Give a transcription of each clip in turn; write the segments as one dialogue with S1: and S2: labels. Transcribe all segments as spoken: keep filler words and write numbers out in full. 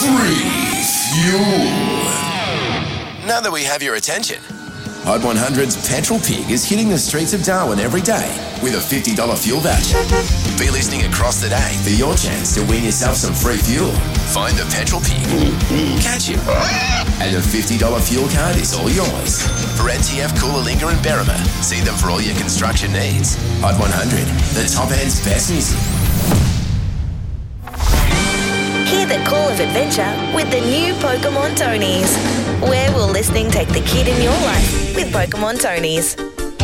S1: Free fuel. Now that we have your attention, Hot one hundred's Petrol Pig is hitting the streets of Darwin every day with a fifty dollars fuel voucher. Be listening across the day for your chance to win yourself some free fuel. Find the Petrol Pig, catch him, and a fifty dollars fuel card is all yours. For N T F, Coolangatta and Berrima, see them for all your construction needs. Hot one hundred, the top end's best music.
S2: Hear the call of adventure with the new Pokemon Tonys. Where will listening take the kid in your life with Pokemon Tonys?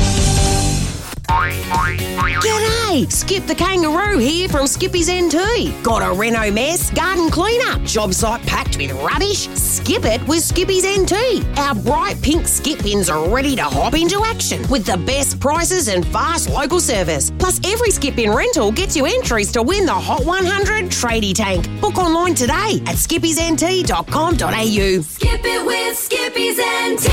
S3: G'day! Skip the Kangaroo here from Skippy's N T. Got a reno mess? Garden cleanup? Job site packed with rubbish? Skip it with Skippy's N T. Our bright pink skip bins are ready to hop into action with the best prices and fast local service. Plus, every skip bin rental gets you entries to win the Hot one hundred Tradie Tank. Book online today at skippys n t dot com dot a u.
S4: Skip it with Skippy's N T.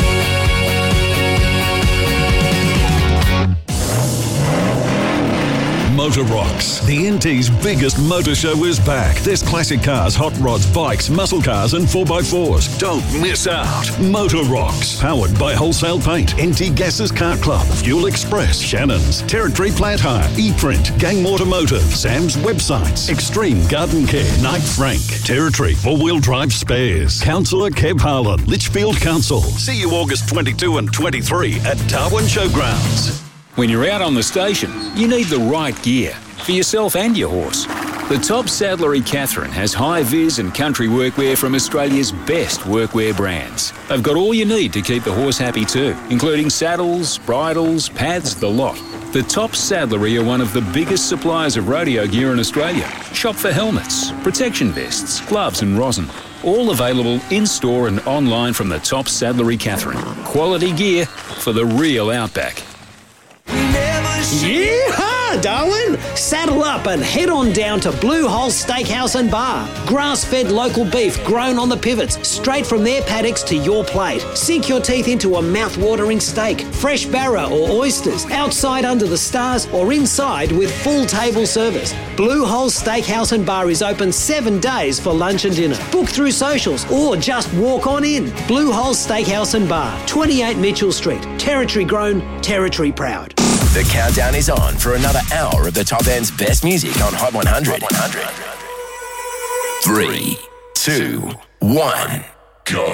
S5: Motor Rocks. The N T's biggest motor show is back. There's classic cars, hot rods, bikes, muscle cars and four by fours. Don't miss out. Motor Rocks. Powered by Wholesale Paint, N T Gases Car Club, Fuel Express, Shannon's, Territory Plant Hire, ePrint, Gang Automotive, Sam's Websites, Extreme Garden Care, Knight Frank, Territory Four-Wheel Drive Spares, Councillor Kev Harlan, Litchfield Council. See you August twenty-second and twenty-third at Darwin Showgrounds.
S6: When you're out on the station, you need the right gear for yourself and your horse. The Top Saddlery Catherine has high-vis and country workwear from Australia's best workwear brands. They've got all you need to keep the horse happy too, including saddles, bridles, pads, the lot. The Top Saddlery are one of the biggest suppliers of rodeo gear in Australia. Shop for helmets, protection vests, gloves and rosin. All available in-store and online from the Top Saddlery Catherine. Quality gear for the real outback.
S7: Yeehaw, Darwin! Saddle up and head on down to Blue Hole Steakhouse and Bar. Grass-fed local beef grown on the pivots, straight from their paddocks to your plate. Sink your teeth into a mouth-watering steak, fresh barra or oysters, outside under the stars or inside with full table service. Blue Hole Steakhouse and Bar is open seven days for lunch and dinner. Book through socials or just walk on in. Blue Hole Steakhouse and Bar, twenty-eight Mitchell Street. Territory grown, territory proud.
S1: The countdown is on for another hour of the top end's best music on Hot one hundred. Three, two, one, go.